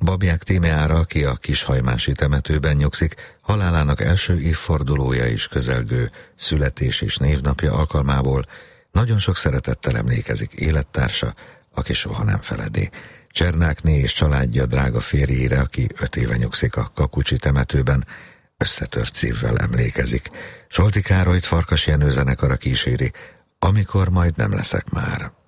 Babják Tímeára, aki a Kishajmási temetőben nyugszik, halálának első évfordulója is közelgő születés és névnapja alkalmából nagyon sok szeretettel emlékezik élettársa, aki soha nem feledi. Csernákné és családja drága férjére, aki 5 éve nyugszik a Kakucsi temetőben, összetört szívvel emlékezik. Solti Károlyt Farkas Jenő zenekara kíséri, Amikor majd nem leszek már.